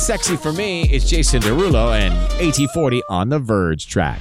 Sexy for Me is Jason Derulo and AT40 on the Verge track.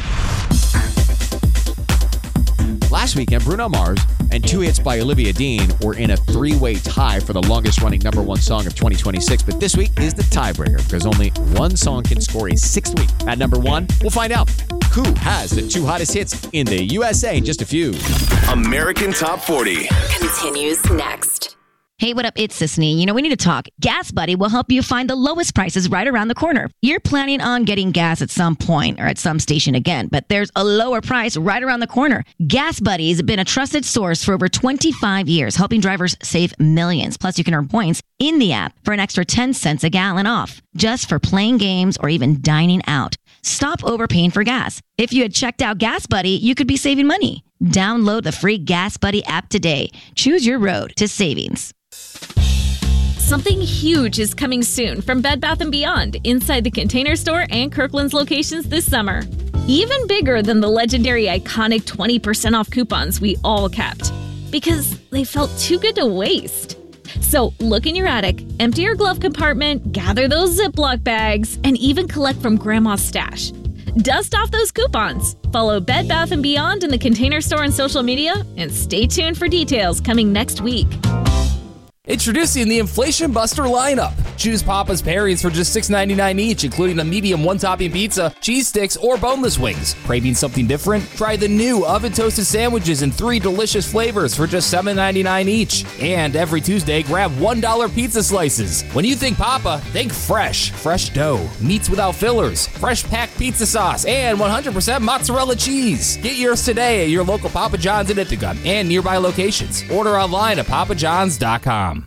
Last weekend, Bruno Mars and two hits by Olivia Dean were in a three-way tie for the longest-running number one song of 2026. But this week is the tiebreaker because only one song can score a sixth week at number one. We'll find out who has the two hottest hits in the USA in just a few. American Top 40 continues next. Hey, what up? It's Sisney. We need to talk. Gas Buddy will help you find the lowest prices right around the corner. You're planning on getting gas at some point or at some station again, but there's a lower price right around the corner. Gas Buddy's been a trusted source for over 25 years, helping drivers save millions. Plus, you can earn points in the app for an extra 10 cents a gallon off, just for playing games or even dining out. Stop overpaying for gas. If you had checked out Gas Buddy, you could be saving money. Download the free Gas Buddy app today. Choose your road to savings. Something huge is coming soon from Bed Bath & Beyond inside the Container Store and Kirkland's locations this summer. Even bigger than the legendary iconic 20% off coupons we all kept, because they felt too good to waste. So look in your attic, empty your glove compartment, gather those Ziploc bags, and even collect from Grandma's stash. Dust off those coupons. Follow Bed Bath & Beyond in the Container Store and social media, and stay tuned for details coming next week. Introducing the Inflation Buster lineup. Choose Papa's Pairings for just $6.99 each, including a medium one-topping pizza, cheese sticks, or boneless wings. Craving something different? Try the new oven-toasted sandwiches in 3 delicious flavors for just $7.99 each. And every Tuesday, grab $1 pizza slices. When you think Papa, think fresh. Fresh dough, meats without fillers, fresh packed pizza sauce, and 100% mozzarella cheese. Get yours today at your local Papa John's in Ithaca and nearby locations. Order online at papajohns.com.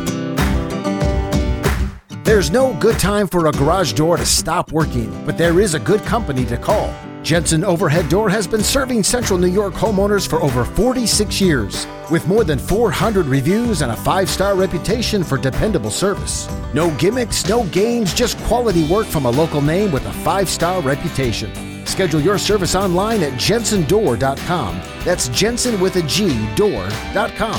There's no good time for a garage door to stop working, but there is a good company to call. Jensen Overhead Door has been serving Central New York homeowners for over 46 years, with more than 400 reviews and a 5-star reputation for dependable service. No gimmicks, no games, just quality work from a local name with a 5-star reputation. Schedule your service online at jensendoor.com. That's Jensen with a G, door.com.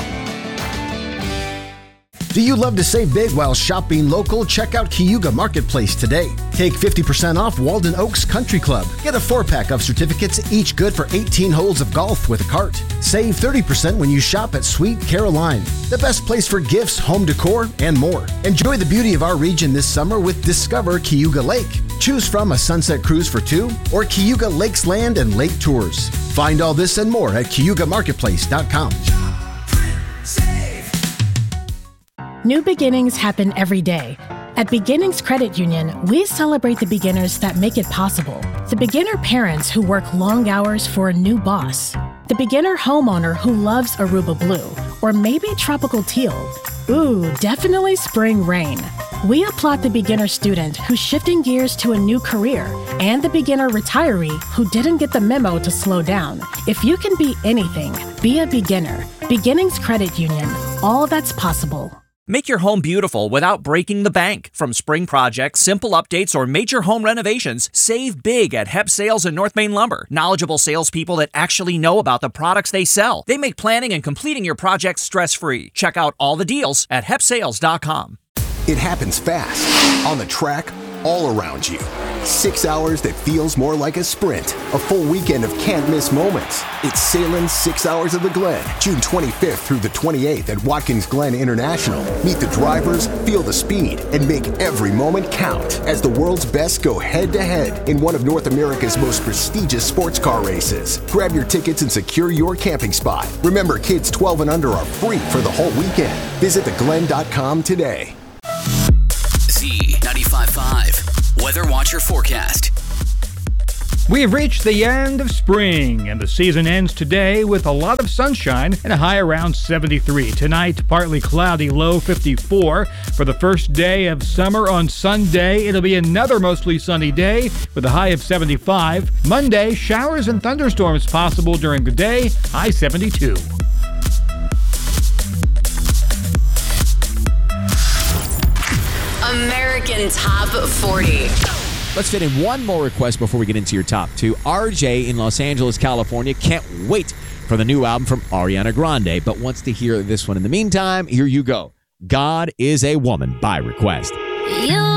Do you love to save big while shopping local? Check out Cayuga Marketplace today. Take 50% off Walden Oaks Country Club. Get a 4-pack of certificates, each good for 18 holes of golf with a cart. Save 30% when you shop at Sweet Caroline, the best place for gifts, home decor, and more. Enjoy the beauty of our region this summer with Discover Cayuga Lake. Choose from a sunset cruise for 2 or Cayuga Lakes Land and Lake Tours. Find all this and more at CayugaMarketplace.com. New beginnings happen every day. At Beginnings Credit Union, we celebrate the beginners that make it possible. The beginner parents who work long hours for a new boss. The beginner homeowner who loves Aruba Blue, or maybe tropical teal. Ooh, definitely spring rain. We applaud the beginner student who's shifting gears to a new career, and the beginner retiree who didn't get the memo to slow down. If you can be anything, be a beginner. Beginnings Credit Union. All that's possible. Make your home beautiful without breaking the bank. From spring projects, simple updates, or major home renovations, save big at Hep Sales and North Main Lumber. Knowledgeable salespeople that actually know about the products they sell. They make planning and completing your projects stress-free. Check out all the deals at hepsales.com. It happens fast, on the track, all around you. 6 hours that feels more like a sprint. A full weekend of can't-miss moments. It's Salem's 6 Hours of the Glen, June 25th through the 28th at Watkins Glen International. Meet the drivers, feel the speed, and make every moment count as the world's best go head-to-head in one of North America's most prestigious sports car races. Grab your tickets and secure your camping spot. Remember, kids 12 and under are free for the whole weekend. Visit theglen.com today. Z95.5 Weather Watcher Forecast. We have reached the end of spring, and the season ends today with a lot of sunshine and a high around 73. Tonight, partly cloudy, low 54. For the first day of summer on Sunday, it'll be another mostly sunny day with a high of 75. Monday, showers and thunderstorms possible during the day, high 72. American Top 40. Let's fit in one more request before we get into your top two. RJ in Los Angeles, California, can't wait for the new album from Ariana Grande, but wants to hear this one. In the meantime, here you go. God is a Woman by request. You